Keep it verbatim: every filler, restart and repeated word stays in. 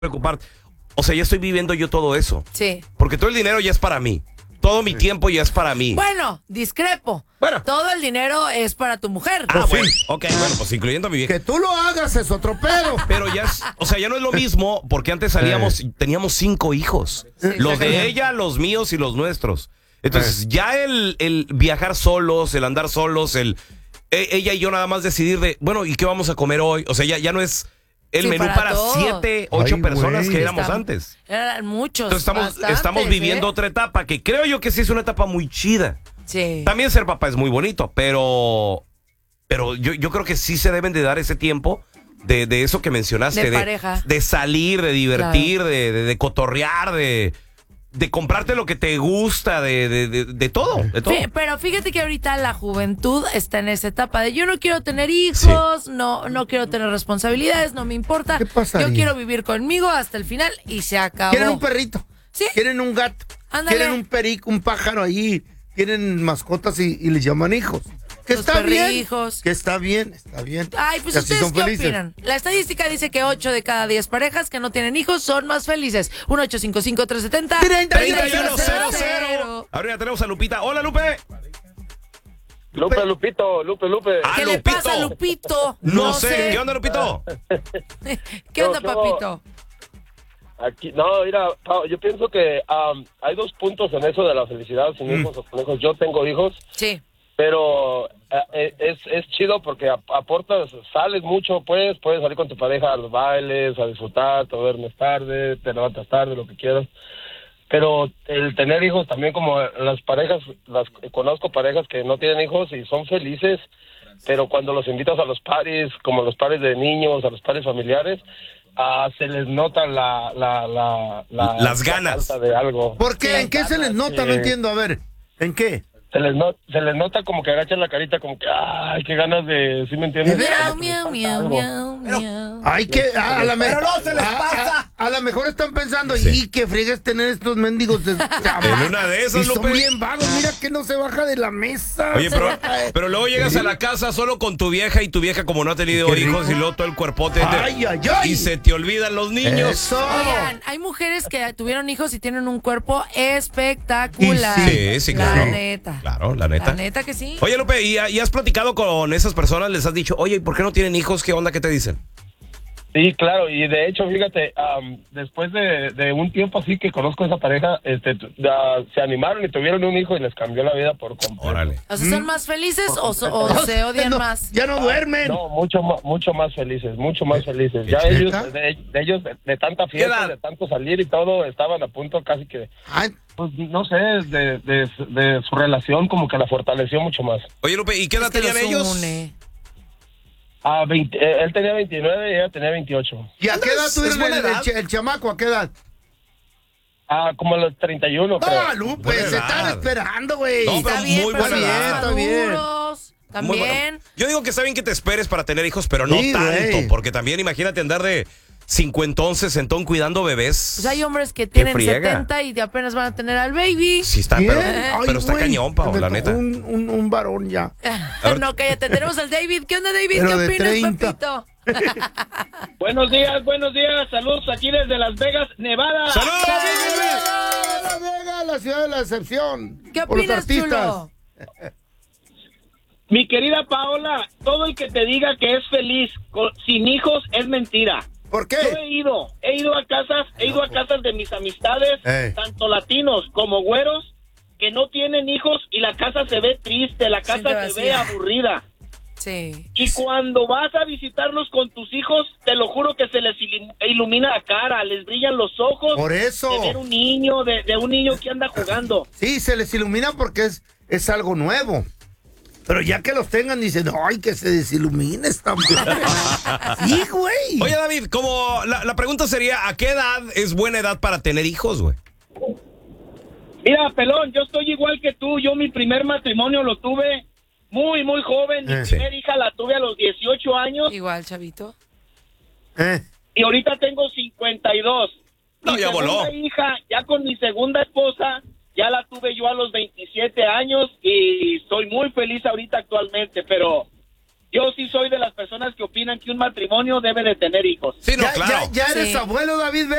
preocuparte. O sea, ya estoy viviendo yo todo eso. Sí. Porque todo el dinero ya es para mí. Todo mi tiempo ya es para mí. Bueno, discrepo. Bueno. Todo el dinero es para tu mujer. Ah, Pues bueno. sí. Ok, bueno, pues incluyendo a mi vieja. Que tú lo hagas es otro pedo. Pero ya es, o sea, ya no es lo mismo porque antes salíamos, teníamos cinco hijos. Sí, los está de cañón. ella, los míos y los nuestros. Entonces, ya el, el viajar solos, el andar solos, el e- ella y yo nada más decidir de, bueno, ¿y qué vamos a comer hoy? O sea, ya, ya no es el Sí, menú para para, todos. siete, ocho Ay, personas güey. que éramos Están- antes. Eran muchos. Entonces estamos, bastantes, estamos viviendo ¿eh? otra etapa que creo yo que sí es una etapa muy chida. Sí. También ser papá es muy bonito, pero, pero yo, yo creo que sí se deben de dar ese tiempo de, de eso que mencionaste. De pareja. de salir, de divertir, de, de, de cotorrear, de, de comprarte lo que te gusta, de, de, de, de todo, de todo. Fí- Pero fíjate que ahorita la juventud está en esa etapa de yo no quiero tener hijos, no no quiero tener responsabilidades, no me importa. ¿Qué pasaría? Yo quiero vivir conmigo hasta el final y se acabó. Quieren un perrito. Sí. Quieren un gato. Ándale. Quieren un perico, un pájaro ahí. Tienen mascotas y, y les llaman hijos. Que Los está bien. perrijos. Que está bien, está bien. Ay, pues Que así ¿ustedes son qué felices. opinan? La estadística dice que ocho de cada diez parejas que no tienen hijos son más felices. uno ocho cinco cinco tres siete cero treinta y uno treinta y uno cero cero. Ahora ya tenemos a Lupita. Hola, Lupe. Lupe, Lupito, Lupe, Lupe. Ah, ¿Qué le Lupito. pasa, Lupito? No, sé. ¿Qué onda, Lupito? ¿Qué onda, ¿Qué hubo? papito? Aquí, no, mira, Pao, yo pienso que um, hay dos puntos en eso de la felicidad sin Mm. hijos o con hijos. Yo tengo hijos, Sí. pero eh, es, es chido porque ap- aportas, sales mucho, pues, puedes salir con tu pareja a los bailes, a disfrutar, te duermes tarde, te levantas tarde, lo que quieras. Pero el tener hijos también, como las parejas, las conozco parejas que no tienen hijos y son felices, pero cuando los invitas a los paris, como los paris de niños, a los paris familiares, ah, se les nota la, la, la, la Las la ganas. falta de algo. ¿Por qué? ¿En qué se les nota? No Sí. entiendo. A ver, ¿en qué? Se les, no, se les nota como que agachan la carita, como que, ay, qué ganas de, ¿sí me entiendes? ¿De veras? Miau, miau, miau, miau, miau. Ay, que a, a la me- Pero no se les a- pasa. A, a lo mejor están pensando, Sí. y que friegues tener estos mendigos de En una de esas, y son Lupe. bien vagos, mira que no se baja de la mesa. Oye, Se pero, baja de- pero luego llegas a la casa solo con tu vieja y tu vieja como no ha tenido Qué hijos rico. y luego todo el cuerpote te- Ay, ay, ay. y se te olvidan los niños. Eso. Oigan, hay mujeres que tuvieron hijos y tienen un cuerpo espectacular. Y sí, sí, La claro. neta. Claro, la neta. La neta que sí. Oye, Lupe, ¿y, y has platicado con esas personas? ¿Les has dicho, oye, ¿y por qué no tienen hijos? ¿Qué onda? ¿Qué te dicen? Sí, claro, y de hecho, fíjate, am, después de, de un tiempo así que conozco a esa pareja, este, tu- da- se animaron y tuvieron un hijo y les cambió la vida por completo. Órale. O sea, ¿son más felices o, so- o se odian No, más? Ya no duermen. No, mucho más, mucho más felices, mucho más felices. ¿Qué Ya chica? ellos, de, de ellos, de, de tanta ¿Qué edad? fiesta, de tanto salir y todo, estaban a punto casi que, Ay, pues, no sé, de, de, de su relación como que la fortaleció mucho más. Oye, Lupe, ¿y qué edad Es que tenían los ellos? une. Ah, veinte, eh, él tenía veintinueve y ella tenía veintiocho. ¿y a qué edad Es- tuvieron es buena el, el edad. ch- el chamaco? ¿A qué edad? Ah, como a los treinta y uno, creo. Ah, Lupe, Buena se edad. están esperando, güey. No, pero Está bien, muy pero buena son edad. más Está bien. maduros. Muy También. bueno. Yo digo que está bien que te esperes para tener hijos, pero no Sí, tanto, güey. porque también imagínate andar de cincuentón, sesentón cuidando bebés. Pues hay hombres que tienen friega. setenta y apenas van a tener al baby. Sí está, Bien. pero, Ay, pero está güey, cañón, Pao, me la tocó neta. Un, un, un varón ya. ver. No, cállate, tenemos al David. ¿Qué onda, David? Pero ¿Qué de opinas, treinta. Pepito? Buenos días, buenos días. Saludos aquí desde Las Vegas, Nevada. ¡Saludos! La Vega, la ciudad de la excepción. ¿Qué Por los opinas, artistas. chulo? Mi querida Paola, todo el que te diga que es feliz con- sin hijos es mentira. ¿Por Yo qué? he ido, he ido a casas, he ido a casas de mis amistades, Eh. tanto latinos como güeros, que no tienen hijos y la casa se ve triste, la casa Siente se ve vacía. aburrida. Sí. Y cuando vas a visitarlos con tus hijos, te lo juro que se les ilim- ilumina la cara, les brillan los ojos. Por eso. De ver un niño, de, de un niño que anda jugando. Sí, se les ilumina porque es, es algo nuevo. Pero ya que los tengan, dicen, ay, que se desilumine esta madre. Sí, güey. Oye, David, como la, la pregunta sería, ¿a qué edad es buena edad para tener hijos, güey? Mira, pelón, yo estoy igual que tú. Yo mi primer matrimonio lo tuve muy, muy joven. Mi Eh. primera hija la tuve a los dieciocho años Igual, chavito. Eh, y ahorita tengo cincuenta y dos. No, Mi ya voló. segunda hija, ya con mi segunda esposa, ya la tuve yo a los veintisiete años y estoy muy feliz ahorita actualmente, pero yo sí soy de las personas que opinan que un matrimonio debe de tener hijos. Sí, no, ya, claro. ya, ya eres Sí. abuelo, David.